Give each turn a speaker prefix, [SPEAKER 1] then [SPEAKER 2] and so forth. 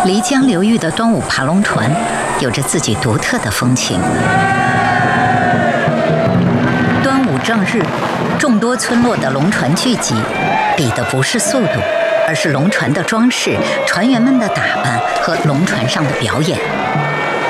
[SPEAKER 1] 漓江流域的端午爬龙船有着自己独特的风情。端午正日，众多村落的龙船聚集，比的不是速度，而是龙船的装饰、船员们的打扮和龙船上的表演。